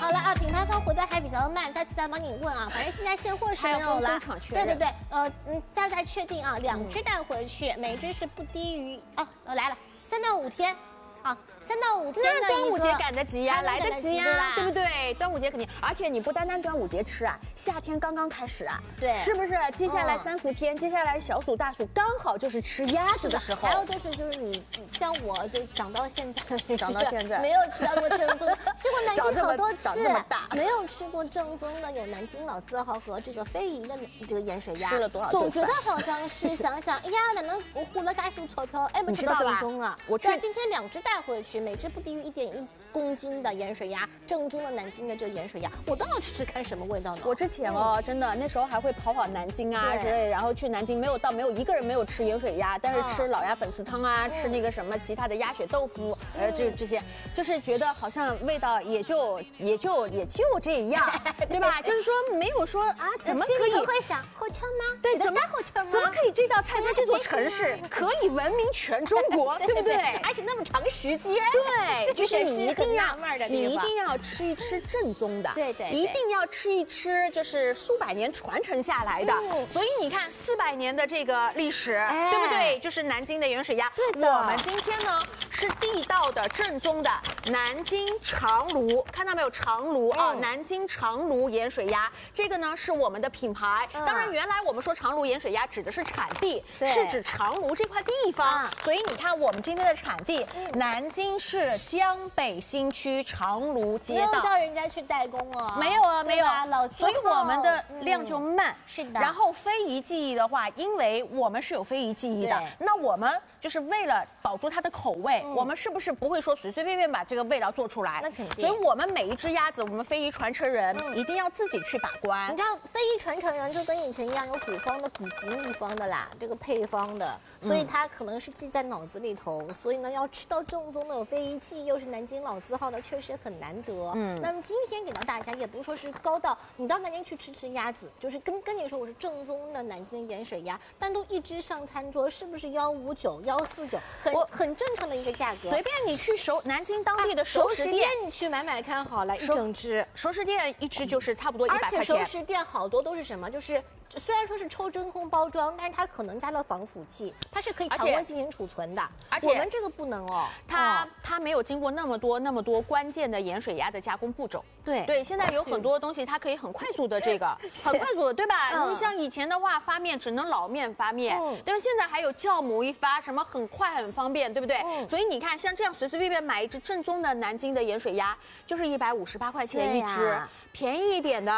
了啊，品牌方回的还比较慢，再次再帮你问啊，反正现在现货是没有了。对，再确定啊，2只带回去，每只是不低于来了3到5天。啊，3到5天的端午节赶得及呀，来得及呀，对不对？端午节肯定，而且你不单单端午节吃啊，夏天刚刚开始啊， 对， 是不是？接下来3伏天，接下来小暑大暑，刚好就是吃鸭子的时候。 还有就是你像我，就长到现在，没有吃到过正宗，吃过南京好多次，没有吃过正宗的有南京老字号和这个非遗的这个盐水鸭。 吃了多少？ 总觉得好像是想想，哎呀，哪能我花了大数钞票，哎，不吃到正宗啊？但今天2只带回去，每只不低于1.1公斤的盐水鸭，正宗的南京的这个盐水鸭，我都要吃吃看什么味道呢？ 我之前真的那时候还会跑南京啊之类的，然后去南京没有一个人没有吃盐水鸭，但是吃老鸭粉丝汤啊，吃那个什么其他的鸭血豆腐，这些，就是觉得好像味道也就这样，对吧？就是说没有说啊，怎么可以会想后腔吗？ 对，怎么可以这道菜在这座城市可以闻名全中国，对不对？ 而且那么长时间， 对，就是你一定要吃一吃正宗的， 对， 一定要吃一吃就是数百年传承下来的。所以你看400年的这个历史，对不对？就是南京的盐水鸭。 对的， 我们今天呢是地道的正宗的南京长芦，看到没有？长芦啊，南京长芦盐水鸭，这个呢是我们的品牌。当然，原来我们说长芦盐水鸭指的是产地，是指长芦这块地方。所以你看我们今天的产地，南京市江北新区长芦街道， 没有叫人家去代工哦， 没有，所以我们的量就慢。 是的。 然后非遗技艺的话，因为我们是有非遗技艺的，那我们就是为了保住它的口味，我们是不是不会说随随便便把这个味道做出来？ 那肯定。 所以我们每一只鸭子，我们非遗传承人一定要自己去把关。 你知道非遗传承人就跟以前一样，有古方的、古籍秘方的啦，这个配方的，所以它可能是记在脑子里头。所以呢，要吃到正宗的有非遗技艺，又是南京老字号的，确实很难得。那么今天给到大家，也不是说是高到你到南京去吃鸭子，就是跟你说我是正宗的南京的盐水鸭，单独一只上餐桌是不是159、149，很正常的一个价格。 随便你去南京当地的熟食店， 你去买看好了，一整只熟食店一只就是差不多100块钱。 而且熟食店好多都是什么，就是虽然说是抽真空包装，但是它可能加了防腐剂，它是可以常温进行储存的。而且我们这个不能哦， 它没有经过那么多关键的盐水鸭的加工步骤。对，现在有很多东西它可以很快速的很快速的，对吧？你像以前的话发面只能老面发面，对吧？现在还有酵母一发，什么很快很方便，对不对？所以你看像这样随随便便买一只正宗的南京的盐水鸭，就是158块钱一只。便宜一点的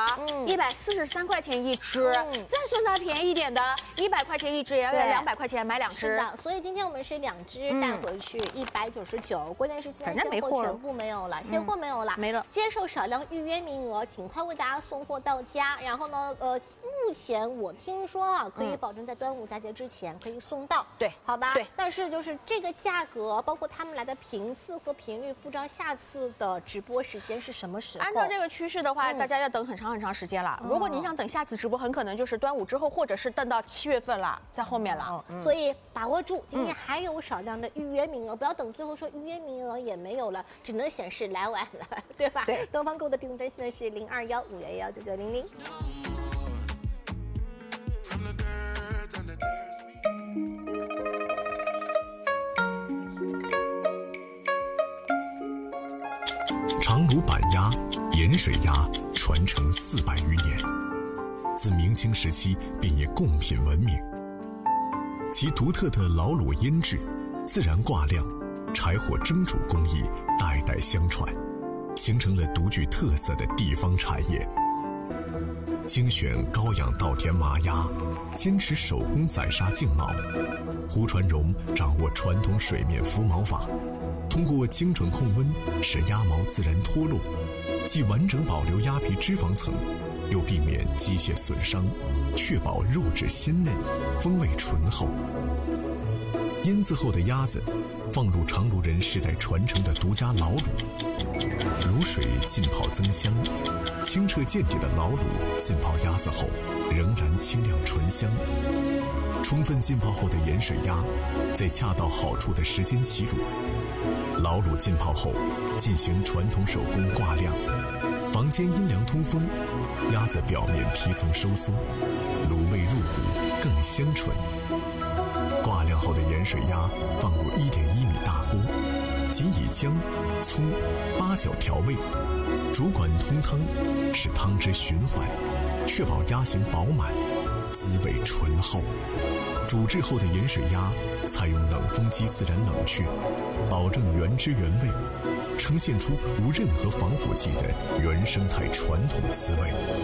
，143块钱一只，再算它便宜一点的，100块钱一只，也要200块钱买2只。 是的，所以今天我们是2只带回去199，关键是现在现货全部没有了，现货没有了， 没了。 接受少量预约名额，尽快为大家送货到家。然后呢，目前我听说啊，可以保证在端午佳节之前可以送到， 对， 好吧？ 对。 但是就是这个价格，包括他们来的频次和频率，不知道下次的直播时间是什么时候。 按照这个趋势的话，大家要等很长时间了。如果你想等下次直播，很可能就是端午之后，或者是等到7月份了，在后面了。 所以把握住，今天还有少量的预约名额，不要等最后说预约名额也没有了，只能显示来晚了，对吧？ 对。 东方购的订购专线是0215119900。 长芦板鸭、盐水鸭传承400余年，自明清时期便以贡品闻名。其独特的老卤腌制、自然挂晾、柴火蒸煮工艺代代相传，形成了独具特色的地方产业。精选高养稻田麻鸭，坚持手工宰杀净毛。胡传荣掌握传统水面浮毛法，通过精准控温，使鸭毛自然脱落，既完整保留鸭皮脂肪层，又避免机械损伤，确保肉质鲜嫩，风味醇厚。腌制后的鸭子放入长芦人世代传承的独家老卤，卤水浸泡增香，清澈见底的老卤浸泡鸭子后仍然清亮醇香。充分浸泡后的盐水鸭在恰到好处的时间起卤，老卤浸泡后进行传统手工挂晾，防间阴凉通风，鸭子表面皮层收缩，卤味入骨，更香醇。挂晾后的盐水鸭放入1.1米大锅，仅以姜、葱、八角调味，主管通汤，使汤汁循环，确保鸭形饱满，滋味醇厚。煮制后的盐水鸭采用冷风机自然冷却，保证原汁原味，呈现出无任何防腐剂的原生态传统滋味。